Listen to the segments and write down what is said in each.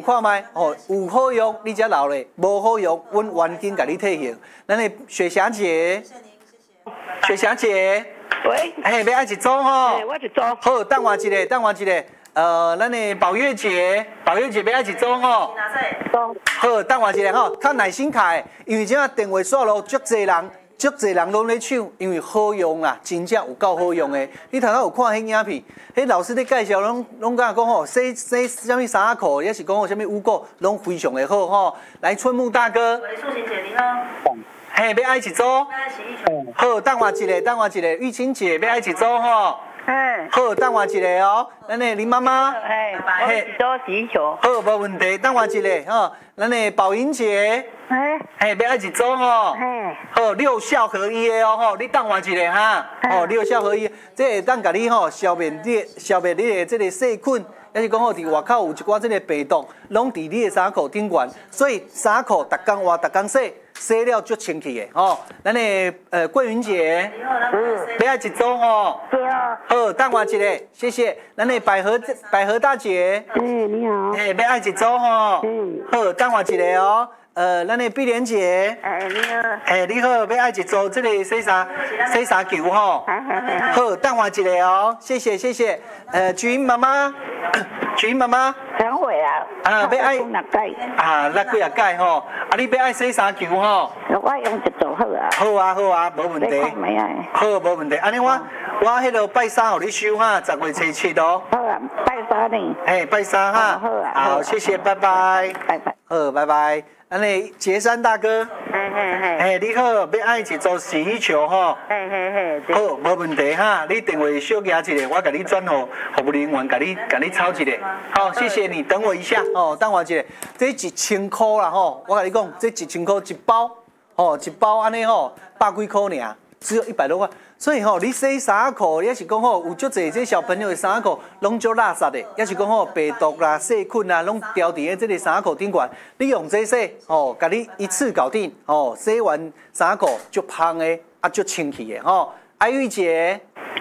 看卖哦，有好用你才留咧，无好用，阮完全甲你退行。咱的雪霞姐，雪霞姐， 喂， 嘿，要爱一组吼？ 我一组。 好，等我一个。咱的宝月姐要爱一组吼？好，等我一个吼，较耐心开，因为即下电话线路足侪人拢咧抢，因为好用啦，真正有够好用的。你头先有看迄影片，迄老师咧介绍，拢甲讲吼，洗什么衫裤，也是讲吼什么污垢，拢非常的好吼。来，春木大哥， 喂，素琴姐你好。 嘿，要爱一组？ 要爱洗衣球。 好，等我一个，玉清姐要爱一组吼？好，等我一个哦。咱的林妈妈， 我一组洗衣球。 好，无问题。等我一个吼，咱的宝英姐，要爱一组吼。好，六效合一的哦吼，你等我一个哈。哦，六效合一，这会当甲你吼消灭你的这个细菌。也是讲吼，伫外口有一寡这个病毒，拢伫你的衫裤顶悬，所以衫裤逐工换，逐工洗了足清气的吼。咱的桂云姐，要爱一组吼。 对啊。 好，等我一个，谢谢。咱的百合大姐， 你好。 要爱一组吼。好，等我一个哦。咱的碧莲姐， 你好。 你好，要爱一组这个洗衫球吼。好，等我一个哦，谢谢。菊英妈妈， 等会啊。 要爱 6届。 那几啊届吼，你要爱洗衫球吼。 我用一组好啊。 好啊，无问题。好，无问题。安尼我迄个拜三互你收哈，10月初7哦。 好啊，拜三呢。 拜三哈。 好啊。 好，谢谢，拜拜。 拜拜。 好，拜拜。安尼杰山大哥，你好，要爱一组洗衣球吼。好，无问题哈，你电话小加一个，我甲你转互服务人员，甲你抄一个。好，谢谢你，等我一下哦，等我一下。这1000块啦吼，我甲你讲，这1000块一包，一包安尼吼，100几块尔，只有100多块。所以吼，你洗衫裤，也是讲吼，有足侪这小朋友的衫裤拢足垃圾的，也是讲吼，病毒啦、细菌啦，拢掉伫这个衫裤顶悬。你用这洗，甲你一次搞定，洗完衫裤足香的，足清气的，爱玉姐，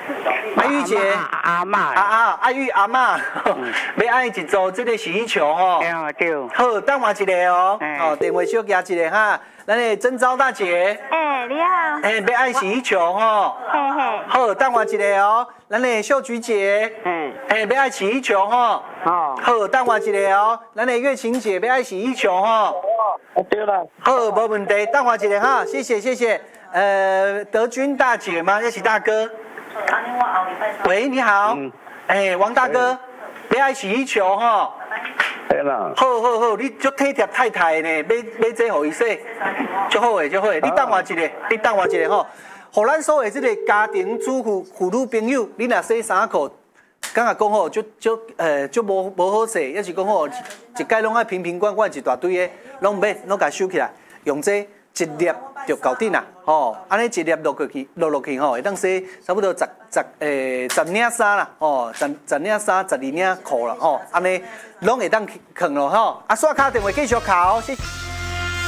阿嬷， 爱玉阿嬷，要爱一组这个洗衣球吼。 对。 好，等我一个哦，电话小加一个哈。咱的征召大姐， 你好。 要爱洗衣球吼。好，等我一个哦。咱的秀菊姐，要爱洗衣球吼。好，等我一个哦。咱的月琴姐要爱洗衣球吼。 对了。 好，无问题，等我一个哈，谢谢。德军大姐吗？也是大哥。喂，你好。王大哥，要爱洗衣球吼。 对啦。 好，你足体贴太太呢，买这互伊洗，足好诶。你等我一个吼，互咱所有这个家庭主妇、妇女朋友，你若洗衫裤，敢若讲吼，足无好势，也是讲吼，一届拢爱瓶瓶罐罐一大堆诶，拢唔免，拢甲收起来，用这一粒就搞定啦。安尼一粒落去吼，会当洗差不多10领衫啦，10领衫、12领裤啦，安尼拢会当放咯吼。刷卡电话继续卡哦，谢谢。